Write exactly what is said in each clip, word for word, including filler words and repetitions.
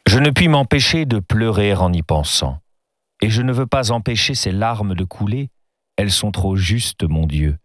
Je ne puis m'empêcher de pleurer en y pensant, et je ne veux pas empêcher ces larmes de couler, elles sont trop justes, mon Dieu.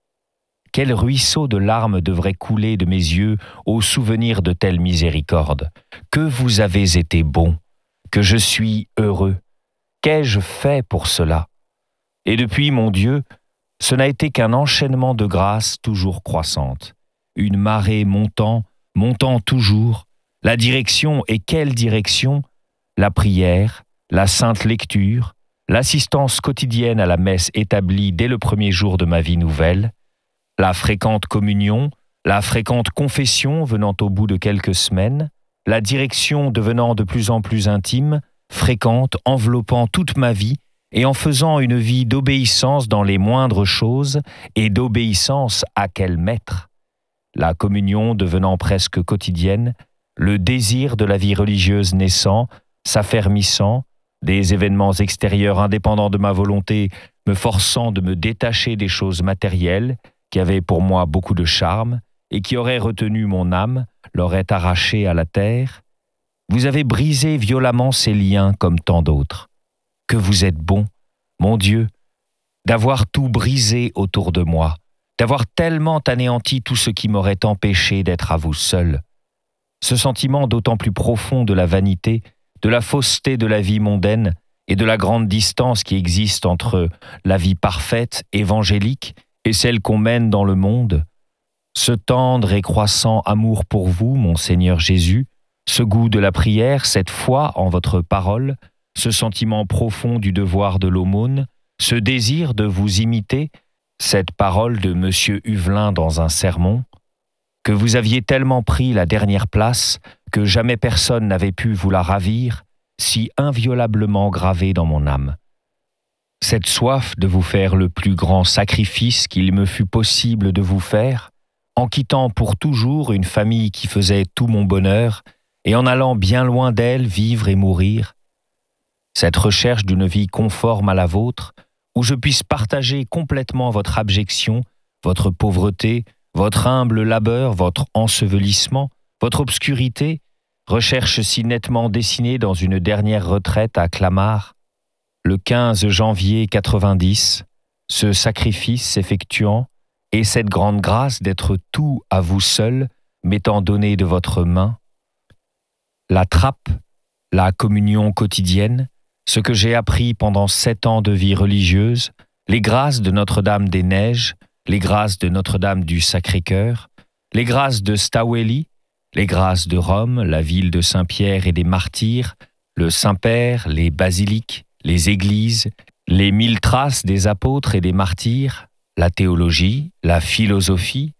Quel ruisseau de larmes devrait couler de mes yeux au souvenir de telle miséricorde? Que vous avez été bon, que je suis heureux. Qu'ai-je fait pour cela? Et depuis, mon Dieu, ce n'a été qu'un enchaînement de grâces toujours croissantes, une marée montant, montant toujours. La direction, et quelle direction? La prière, la sainte lecture, l'assistance quotidienne à la messe établie dès le premier jour de ma vie nouvelle, la fréquente communion, la fréquente confession venant au bout de quelques semaines, la direction devenant de plus en plus intime, fréquente, enveloppant toute ma vie et en faisant une vie d'obéissance dans les moindres choses et d'obéissance à quel maître? La communion devenant presque quotidienne, le désir de la vie religieuse naissant, s'affermissant, des événements extérieurs indépendants de ma volonté me forçant de me détacher des choses matérielles qui avaient pour moi beaucoup de charme et qui auraient retenu mon âme, l'auraient arrachée à la terre. Vous avez brisé violemment ces liens comme tant d'autres. Que vous êtes bon, mon Dieu, d'avoir tout brisé autour de moi, d'avoir tellement anéanti tout ce qui m'aurait empêché d'être à vous seul. Ce sentiment d'autant plus profond de la vanité, de la fausseté de la vie mondaine et de la grande distance qui existe entre la vie parfaite, évangélique, et celle qu'on mène dans le monde, ce tendre et croissant amour pour vous, mon Seigneur Jésus, ce goût de la prière, cette foi en votre parole, ce sentiment profond du devoir de l'aumône, ce désir de vous imiter, cette parole de Monsieur Huvelin dans un sermon, que vous aviez tellement pris la dernière place que jamais personne n'avait pu vous la ravir, si inviolablement gravée dans mon âme. Cette soif de vous faire le plus grand sacrifice qu'il me fut possible de vous faire, en quittant pour toujours une famille qui faisait tout mon bonheur et en allant bien loin d'elle vivre et mourir. Cette recherche d'une vie conforme à la vôtre, où je puisse partager complètement votre abjection, votre pauvreté, votre humble labeur, votre ensevelissement, votre obscurité, recherche si nettement dessinée dans une dernière retraite à Clamart, le quinze janvier quatre-vingt-dix, ce sacrifice s'effectuant, et cette grande grâce d'être tout à vous seul, m'étant donné de votre main, la trappe, la communion quotidienne, ce que j'ai appris pendant sept ans de vie religieuse, les grâces de Notre-Dame-des-Neiges, les grâces de Notre-Dame du Sacré-Cœur, les grâces de Stawelli, les grâces de Rome, la ville de Saint-Pierre et des Martyrs, le Saint-Père, les basiliques, les églises, les mille traces des apôtres et des martyrs, la théologie, la philosophie,